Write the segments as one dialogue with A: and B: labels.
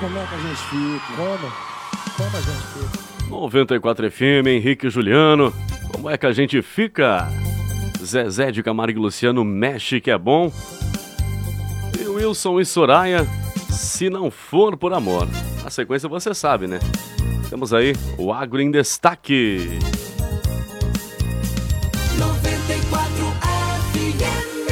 A: como é que a gente fica? Como a gente fica?
B: 94 FM, Henrique e Juliano, como é que a gente fica? Zezé de Camargo e Luciano, mexe que é bom. E Wilson e Soraya, se não for por amor. A sequência você sabe, né? Temos aí o Agro em Destaque.
C: 94 FM.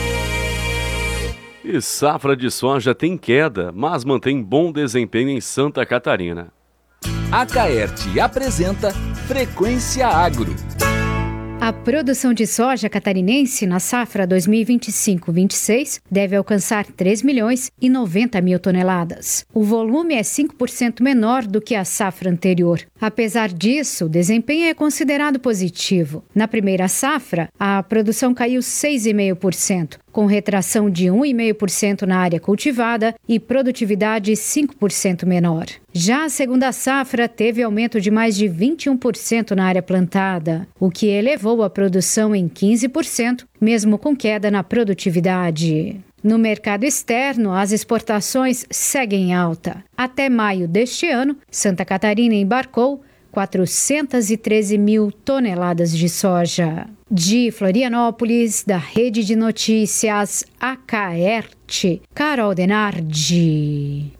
B: E safra de soja tem queda, mas mantém bom desempenho em Santa Catarina.
D: A Caerte apresenta Frequência Agro.
E: A produção de soja catarinense na safra 2025-26 deve alcançar 3.090.000 toneladas. O volume é 5% menor do que a safra anterior. Apesar disso, o desempenho é considerado positivo. Na primeira safra, a produção caiu 6,5%, com retração de 1,5% na área cultivada e produtividade 5% menor. Já a segunda safra teve aumento de mais de 21% na área plantada, o que elevou a produção em 15%, mesmo com queda na produtividade. No mercado externo, as exportações seguem em alta. Até maio deste ano, Santa Catarina embarcou 413.000 toneladas de soja. De Florianópolis, da Rede de Notícias Acaerte, Carol Denardi.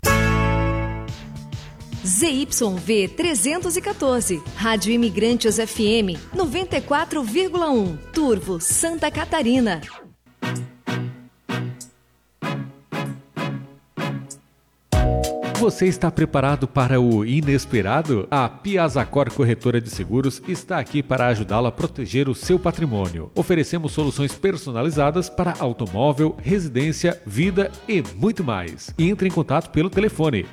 F: ZYV 314, Rádio Imigrantes FM 94,1, Turvo, Santa Catarina.
G: Você está preparado para o inesperado? A Piazacor Corretora de Seguros está aqui para ajudá-la a proteger o seu patrimônio. Oferecemos soluções personalizadas para automóvel, residência, vida e muito mais. Entre em contato pelo telefone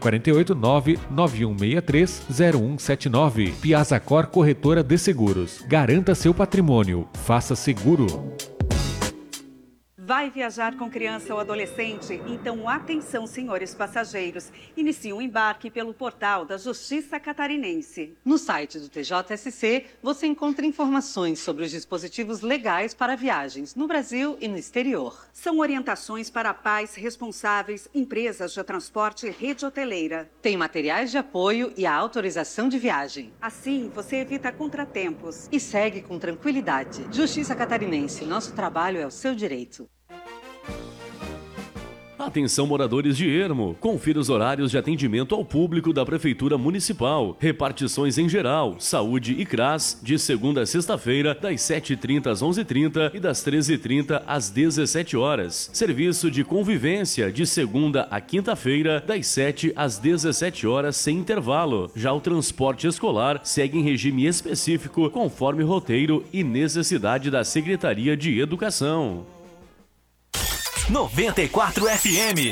G: 489-9163-0179. Piazacor Corretora de Seguros. Garanta seu patrimônio. Faça seguro.
H: Vai viajar com criança ou adolescente? Então, atenção, senhores passageiros. Inicie o embarque pelo portal da Justiça Catarinense.
I: No site do TJSC, você encontra informações sobre os dispositivos legais para viagens no Brasil e no exterior.
H: São orientações para pais responsáveis, empresas de transporte e rede hoteleira.
I: Tem materiais de apoio e a autorização de viagem.
H: Assim, você evita contratempos.
I: E segue com tranquilidade. Justiça Catarinense, nosso trabalho é o seu direito.
B: Atenção, moradores de Ermo, confira os horários de atendimento ao público da Prefeitura Municipal. Repartições em geral, saúde e CRAS, de segunda a sexta-feira, das 7h30 às 11h30 e das 13h30 às 17 horas. Serviço de convivência, de segunda a quinta-feira, das 7 às 17 horas, sem intervalo. Já o transporte escolar segue em regime específico, conforme roteiro e necessidade da Secretaria de Educação.
D: 94 FM.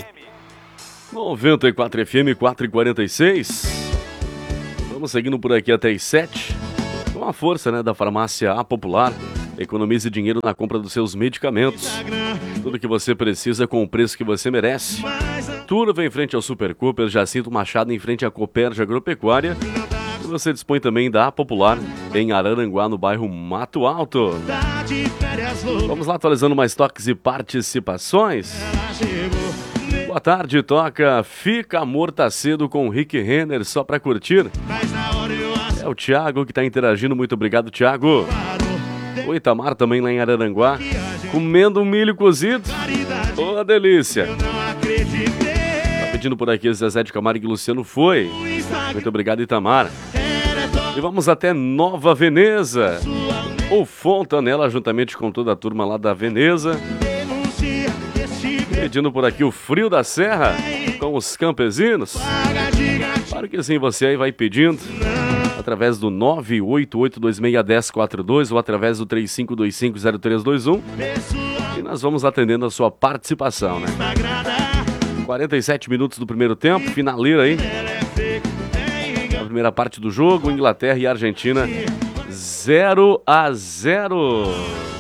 B: 94 FM 4h46. Vamos seguindo por aqui até as 7. Com a força, da farmácia A Popular. Economize dinheiro na compra dos seus medicamentos. Tudo que você precisa com o preço que você merece. Turva em frente ao Super Cooper, Jacinto Machado em frente à Cooperja Agropecuária. E você dispõe também da A Popular em Araranguá, no bairro Mato Alto. Vamos lá atualizando mais toques e participações. Boa tarde, toca Fica Amor Tá Cedo com o Rick Renner, só pra curtir. É o Thiago que tá interagindo, muito obrigado, Thiago. O Itamar também lá em Araranguá, comendo um milho cozido. Ô, delícia. Tá pedindo por aqui Zezé de Camargo e Luciano foi. Muito obrigado, Itamar. E vamos até Nova Veneza. O Fontanella, juntamente com toda a turma lá da Veneza. Pedindo por aqui o Frio da Serra com os campesinos. Claro que sim, você aí vai pedindo através do 988261042 ou através do 35250321 e nós vamos atendendo a sua participação, 47 minutos do primeiro tempo, finaleira aí. A primeira parte do jogo, Inglaterra e Argentina 0-0.